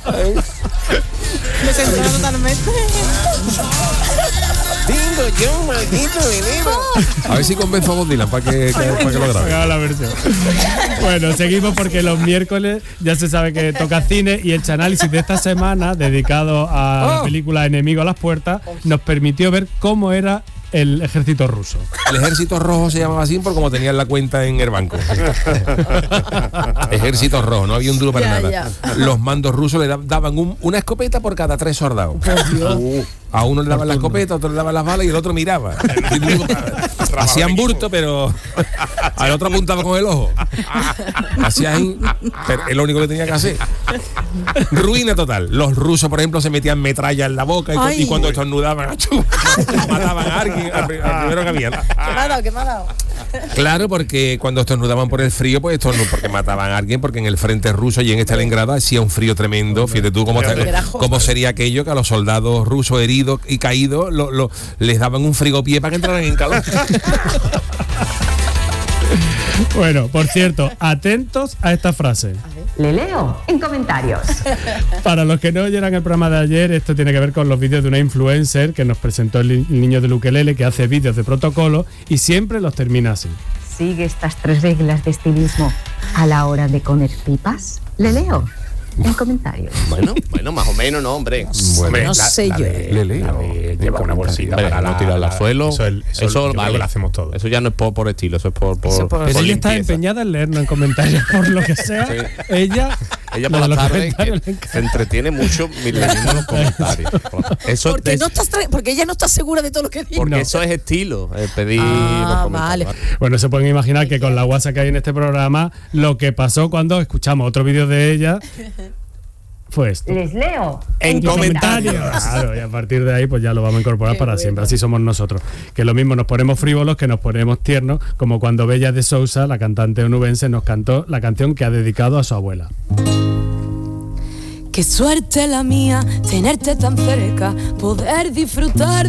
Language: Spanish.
Me censura totalmente. Tengo yo un maldito veneno. A ver si convenzo a Bob Dylan para que lo grabe. Haga la versión. Bueno, seguimos porque los miércoles ya se sabe que toca cine y el análisis de esta semana, dedicado a la película Enemigo a las puertas, nos permitió ver cómo era el ejército ruso. El ejército rojo se llamaba así por como tenían la cuenta en el banco. Ejército rojo, no había un duro para nada. Ya. Los mandos rusos le daban una escopeta por cada 3 soldados. A uno le daban la escopeta, a otro le daban las balas y el otro miraba. Hacían burto, pero al otro apuntaba con el ojo. Hacían, pero es lo único que tenía que hacer. Ruina total. Los rusos, por ejemplo, se metían metralla en la boca y cuando estornudaban, mataban a alguien, al primero que había. ¿Qué me ha dado? Claro, porque cuando estornudaban por el frío, pues porque mataban a alguien, porque en el frente ruso y en Stalingrado hacía un frío tremendo. Fíjate tú cómo sería aquello que a los soldados rusos heridos y caídos les daban un frigopié para que entraran en calor. Bueno, por cierto, atentos a esta frase. Le leo en comentarios. Para los que no oyeran el programa de ayer, esto tiene que ver con los vídeos de una influencer que nos presentó el niño del ukelele, que hace vídeos de protocolo y siempre los termina así. Sigue estas 3 reglas de estilismo a la hora de comer pipas. Le leo en comentarios. Bueno, más o menos, no, hombre. Bueno, No sé yo. Lleva una bolsita para no tirarla al suelo. Eso vale. lo hacemos todos. Eso ya no es por estilo, eso es por Pero ella está limpieza. empeñada en leernos en comentarios, por lo que sea. Sí. Ella por lo de la los tarde comentarios que le encanta. se entretiene mucho leyendo los comentarios. Eso Porque ella no está segura de todo lo que dice. porque No. eso es estilo, pedir los comentarios. vale. Bueno, se pueden imaginar que con la guasa que hay en este programa, lo que pasó cuando escuchamos otro vídeo de ella fue esto. Les leo En comentarios. Claro, y a partir de ahí pues ya lo vamos a incorporar para siempre. Así somos nosotros. Que lo mismo nos ponemos frívolos que nos ponemos tiernos, como cuando Bella de Sousa, la cantante onubense, nos cantó la canción que ha dedicado a su abuela. Qué suerte la mía, tenerte tan cerca, poder disfrutar